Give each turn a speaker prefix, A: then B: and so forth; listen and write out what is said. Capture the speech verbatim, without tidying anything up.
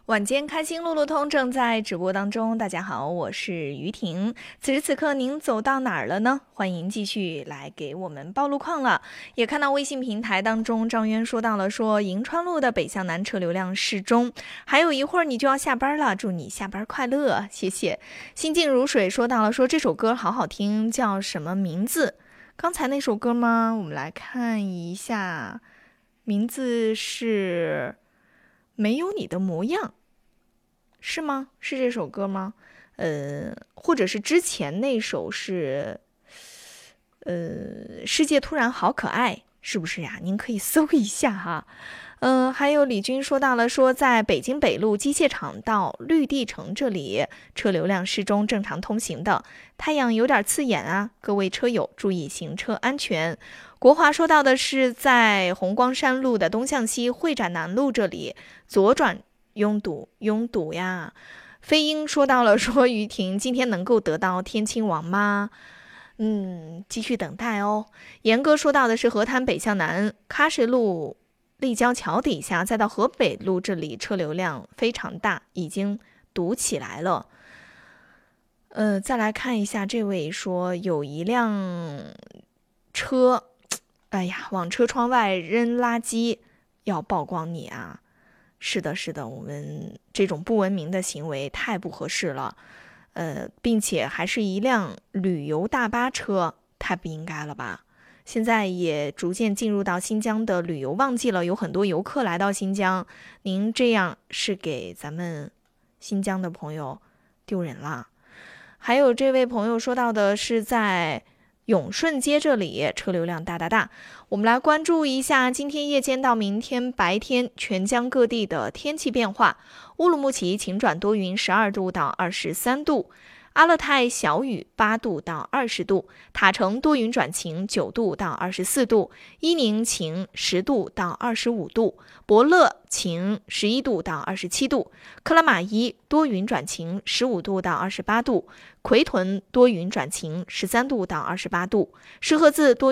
A: 晚间开心路路通正在直播当中，大家好，我是于婷。此时此刻您走到哪儿了呢？欢迎继续来给我们报路况了。也看到微信平台当中张渊说到了，说银川路的北向南车流量适中，还有一会儿你就要下班了，祝你下班快乐，谢谢。心静如水说到了，说这首歌好好听，叫什么名字？刚才那首歌吗？我们来看一下，名字是没有你的模样，是吗？是这首歌吗？呃，或者是之前那首是，呃，世界突然好可爱，是不是呀？您可以搜一下哈。嗯、呃，还有李军说到了，说在北京北路机械厂到绿地城这里车流量适中，正常通行的。太阳有点刺眼啊，各位车友注意行车安全。国华说到的是在红光山路的东向西会展南路这里左转拥堵拥堵呀。飞鹰说到了，说于婷今天能够得到天亲王吗？嗯，继续等待哦。严哥说到的是河滩北向南喀什路立交桥底下，再到河北路这里车流量非常大，已经堵起来了。呃，再来看一下，这位说有一辆车，哎呀，往车窗外扔垃圾，要曝光你啊！是的，是的，我们这种不文明的行为太不合适了，呃，并且还是一辆旅游大巴车，太不应该了吧？现在也逐渐进入到新疆的旅游旺季了，有很多游客来到新疆，您这样是给咱们新疆的朋友丢人了。还有这位朋友说到的是在永顺街这里车流量大大大，我们来关注一下今天夜间到明天白天全疆各地的天气变化。乌鲁木齐晴转多云，十二度到二十三度；阿勒泰小雨，八度到二十度；塔城多云转晴，九度到二十四度；伊宁晴，十度到二十五度；博乐晴，十一度到二十七度；克拉玛依多云转晴，十五度到二十八度；奎屯多云转晴，十三度到二十八度；石河子多